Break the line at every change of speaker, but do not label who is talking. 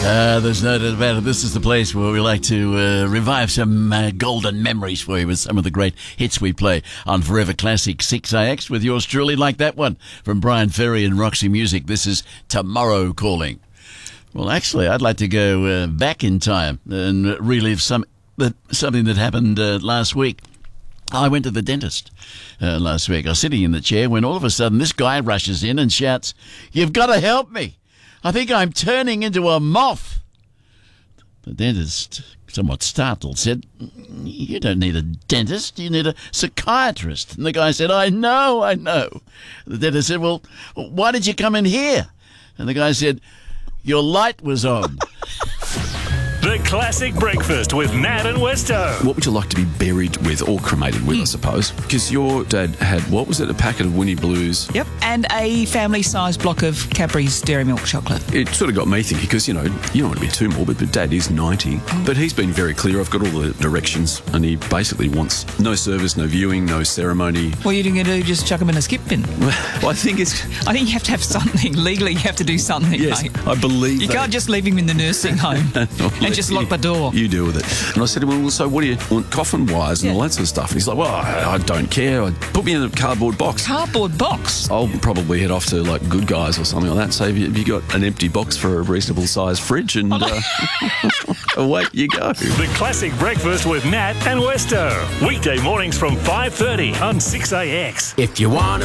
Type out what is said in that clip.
There's no doubt about it. This is the place where we like to revive some golden memories for you with some of the great hits we play on Forever Classic 6AX with yours truly, like that one from Brian Ferry and Roxy Music. This is Tomorrow Calling. Well, actually, I'd like to go back in time and relive something that happened last week. I went to the dentist last week. I was sitting in the chair when all of a sudden this guy rushes in and shouts, "You've got to help me. I think I'm turning into a moth." The dentist, somewhat startled, said, "You don't need a dentist, you need a psychiatrist." And the guy said, I know. The dentist said, "Well, why did you come in here?" And the guy said, "Your light was on."
The Classic Breakfast with Nat and Westo.
What would you like to be buried with or cremated with, I suppose? Because your dad had, what was it, a packet of Winnie Blues?
Yep, and a family-sized block of Cadbury's Dairy Milk chocolate.
It sort of got me thinking, because, you don't want to be too morbid, but Dad is 90. But he's been very clear. I've got all the directions, and he basically wants no service, no viewing, no ceremony.
What are you going to do? Just chuck him in a skip bin?
Well, I think you
have to have something. Legally, you have to do something,
yes,
mate.
I believe
you can't just leave him in the nursing home and just lock the door.
You deal with it. And I said to him, "Well, so what do you want, coffin wires and all that sort of stuff?" And he's like, "Well, I don't care. Put me in a cardboard box."
Cardboard box?
I'll probably head off to, like, Good Guys or something like that. So have you got an empty box for a reasonable sized fridge? And away you go.
The Classic Breakfast with Nat and Westo. Weekday mornings from 5:30 on 6AX.
If you want